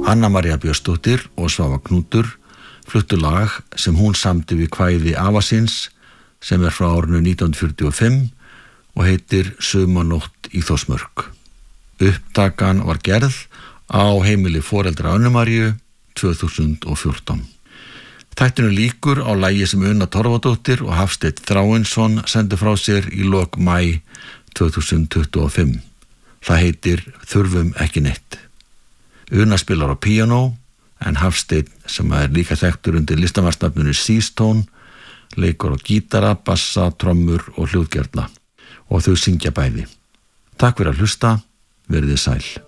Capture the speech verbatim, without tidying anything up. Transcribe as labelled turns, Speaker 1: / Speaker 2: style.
Speaker 1: Anna María Björnsdóttir og Svava Knútur fluttu lag sem hún samdi við kvæði afa síns sem er frá árinu nítján hundruð fjörutíu og fimm og heitir Sumarnótt í Þórsmörk. Upptakan var gerð á heimili foreldra Önnu Maríu tvö þúsund og fjórtán. Þættinu líkur á lagi sem Una Torfadóttir og Hafsteinn Þráinsson sendu frá sér í lok maí tvö þúsund tuttugu og fimm. Það heitir Þurfum ekki neitt. Una spilar á píanó en Hafsteinn, sem er líka þekktur undir listamarsnafninu Seastone, leikur á gítara, bassa, trommur og hljóðgerla og þau syngja bæði. Takk fyrir að hlusta, verið þið sæl.